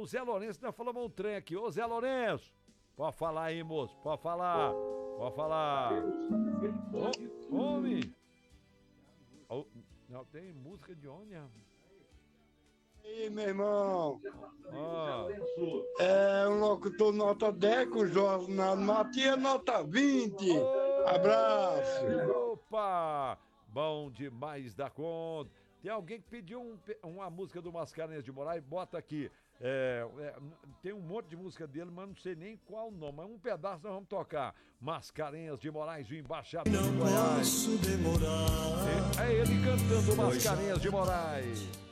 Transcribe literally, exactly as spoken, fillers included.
o Zé Lourenço, nós falamos um trem aqui. Ô, Zé Lourenço, pode falar aí, moço, pode falar, pode falar. Ô, homem. Oh, não, tem música de onde, rapaz? E aí, meu irmão? Ah. É um locutor nota dez com Jornal Matias, nota vinte. Abraço. Opa! Bom demais da conta. Tem alguém que pediu um, uma música do Mascarenhas de Moraes, bota aqui. É, é, tem um monte de música dele, mas não sei nem qual o nome. Mas um pedaço nós vamos tocar. Mascarenhas de Moraes, o embaixador de Goiás. É, é ele cantando Mascarenhas de Moraes.